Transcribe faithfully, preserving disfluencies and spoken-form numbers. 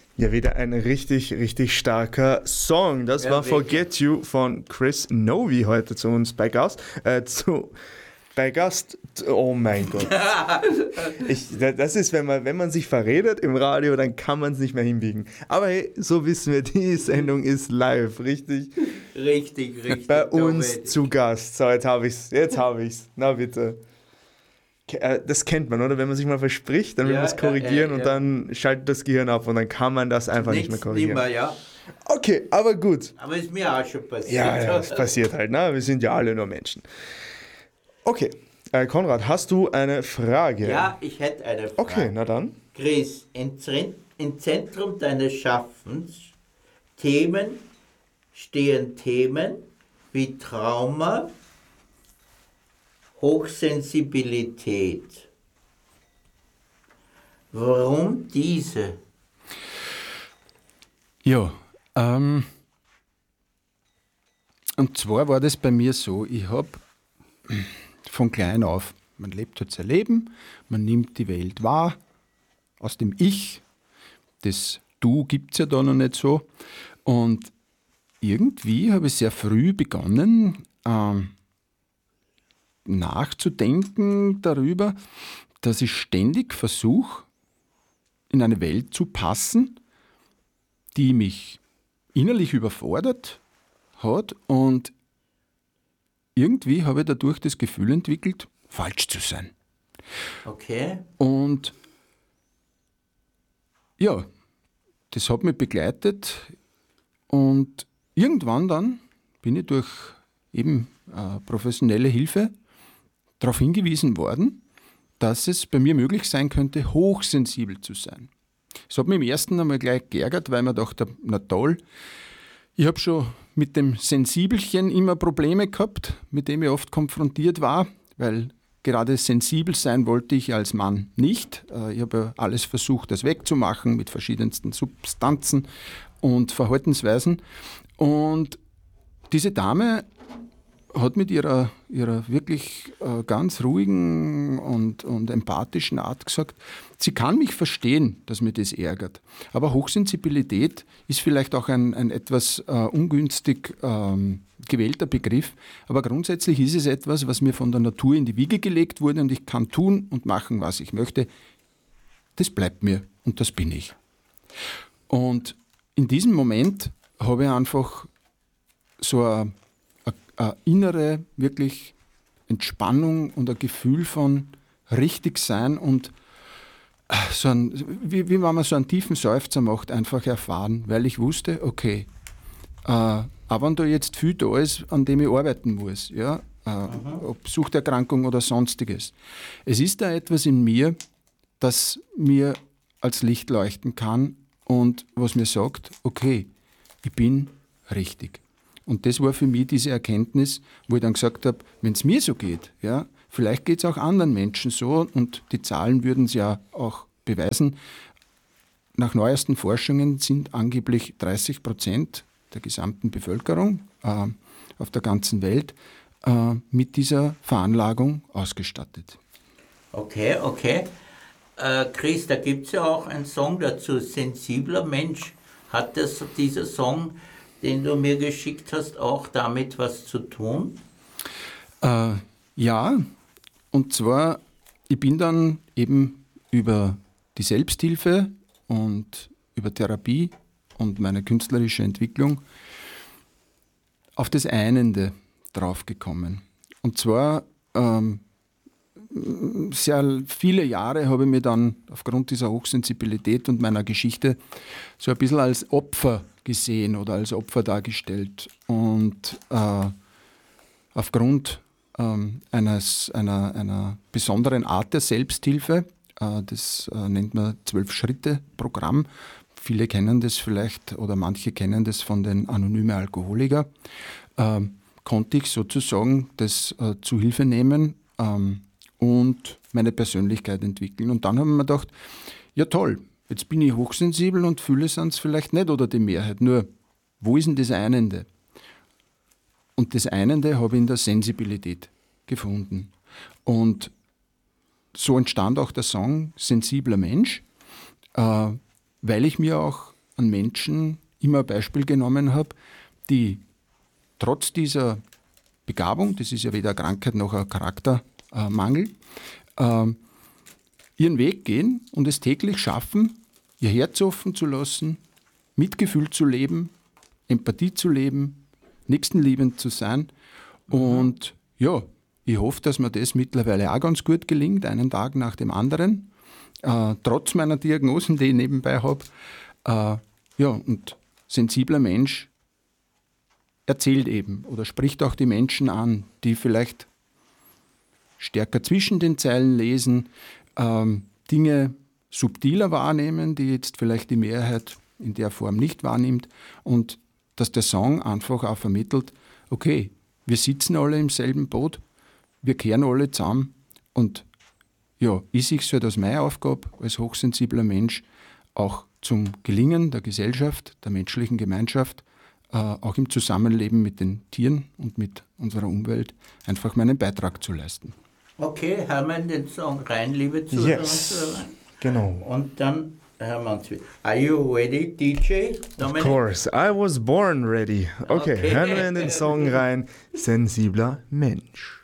Ja, wieder ein richtig, richtig starker Song. Das Ja, war wirklich. Forget You von Chris Novi heute zu uns bei Gast. Äh, zu, bei Gast, oh mein Gott. Ich, das ist, wenn man, wenn man sich verredet im Radio, dann kann man es nicht mehr hinbiegen. Aber hey, so wissen wir, die Sendung ist live, richtig? Richtig, richtig. Bei uns David. zu Gast. So, jetzt habe ich's. Jetzt habe ich's. Na bitte. Ke- äh, Das kennt man, oder? Wenn man sich mal verspricht, dann will Ja, man es ja, korrigieren ja, und ja. dann schaltet das Gehirn ab und dann kann man das einfach nicht mehr Nichts korrigieren. nimmer, ja. Okay, aber gut. Aber ist mir auch schon passiert. Ja, ja, das passiert halt, ne? Wir sind ja alle nur Menschen. Okay, äh, Konrad, hast du eine Frage? Ja, ich hätte eine Frage. Okay, na dann. Chris, im Zren- im Zentrum deines Schaffens Themen stehen Themen wie Trauma, Hochsensibilität. Warum diese? Ja, ähm, und zwar war das bei mir so, ich habe von klein auf, man lebt halt sein Leben, man nimmt die Welt wahr, aus dem Ich, das Du gibt es ja da noch nicht so. Und irgendwie habe ich sehr früh begonnen, ähm, nachzudenken darüber, dass ich ständig versuche, in eine Welt zu passen, die mich innerlich überfordert hat, und irgendwie habe ich dadurch das Gefühl entwickelt, falsch zu sein. Okay. Und ja, das hat mich begleitet, und irgendwann dann bin ich durch eben äh, professionelle Hilfe darauf hingewiesen worden, dass es bei mir möglich sein könnte, hochsensibel zu sein. Das hat mich im ersten einmal gleich geärgert, weil man dachte, na toll, ich habe schon mit dem Sensibelchen immer Probleme gehabt, mit dem ich oft konfrontiert war, weil gerade sensibel sein wollte ich als Mann nicht. Ich habe ja alles versucht, das wegzumachen mit verschiedensten Substanzen und Verhaltensweisen. Und diese Dame hat mit ihrer, ihrer wirklich äh, ganz ruhigen und, und empathischen Art gesagt, sie kann mich verstehen, dass mir das ärgert. Aber Hochsensibilität ist vielleicht auch ein, ein etwas äh, ungünstig ähm, gewählter Begriff. Aber grundsätzlich ist es etwas, was mir von der Natur in die Wiege gelegt wurde, und ich kann tun und machen, was ich möchte. Das bleibt mir und das bin ich. Und in diesem Moment habe ich einfach so eine eine innere, wirklich Entspannung und ein Gefühl von richtig sein und so ein, wie, wie wenn man so einen tiefen Seufzer macht, einfach erfahren, weil ich wusste, okay, äh, auch wenn da jetzt viel da ist, an dem ich arbeiten muss, ja, äh, ob Suchterkrankung oder sonstiges. Es ist da etwas in mir, das mir als Licht leuchten kann und was mir sagt, okay, ich bin richtig. Und das war für mich diese Erkenntnis, wo ich dann gesagt habe, wenn es mir so geht, ja, vielleicht geht es auch anderen Menschen so, und die Zahlen würden es ja auch beweisen. Nach neuesten Forschungen sind angeblich dreißig Prozent der gesamten Bevölkerung äh, auf der ganzen Welt äh, mit dieser Veranlagung ausgestattet. Okay, okay. Äh, Chris, da gibt es ja auch einen Song dazu, Sensibler Mensch. Hat das, dieser Song, den du mir geschickt hast, auch damit was zu tun? Äh, ja, und zwar, ich bin dann eben über die Selbsthilfe und über Therapie und meine künstlerische Entwicklung auf das Einende draufgekommen. Und zwar, ähm, sehr viele Jahre habe ich mich dann aufgrund dieser Hochsensibilität und meiner Geschichte so ein bisschen als Opfer gesehen oder als Opfer dargestellt. Und äh, aufgrund ähm, eines, einer, einer besonderen Art der Selbsthilfe, äh, das äh, nennt man Zwölf-Schritte-Programm, viele kennen das vielleicht oder manche kennen das von den anonymen Alkoholikern, äh, konnte ich sozusagen das äh, zu Hilfe nehmen ähm, und meine Persönlichkeit entwickeln. Und dann haben wir mir gedacht, ja toll, jetzt bin ich hochsensibel und fühle es vielleicht nicht oder die Mehrheit. Nur, wo ist denn das Einende? Und das Einende habe ich in der Sensibilität gefunden. Und so entstand auch der Song Sensibler Mensch, äh, weil ich mir auch an Menschen immer ein Beispiel genommen habe, die trotz dieser Begabung, das ist ja weder eine Krankheit noch ein Charaktermangel, äh, ihren Weg gehen und es täglich schaffen, ihr Herz offen zu lassen, Mitgefühl zu leben, Empathie zu leben, nächstenliebend zu sein. Und ja, ich hoffe, dass mir das mittlerweile auch ganz gut gelingt, einen Tag nach dem anderen, äh, trotz meiner Diagnosen, die ich nebenbei habe. Äh, ja, und sensibler Mensch erzählt eben oder spricht auch die Menschen an, die vielleicht stärker zwischen den Zeilen lesen, ähm, Dinge subtiler wahrnehmen, die jetzt vielleicht die Mehrheit in der Form nicht wahrnimmt, und dass der Song einfach auch vermittelt, okay, wir sitzen alle im selben Boot, wir kehren alle zusammen, und ja, ich sehe es halt als meine Aufgabe als hochsensibler Mensch, auch zum Gelingen der Gesellschaft, der menschlichen Gemeinschaft, äh, auch im Zusammenleben mit den Tieren und mit unserer Umwelt einfach meinen Beitrag zu leisten. Okay, hören wir in den Song rein, liebe Zuhörer und Yes, Zuhörer. genau. Und dann hören wir uns wieder. Are you ready, D J? Dominic? Of course, I was born ready. Okay, Okay. hören wir in den Song rein. Sensibler Mensch.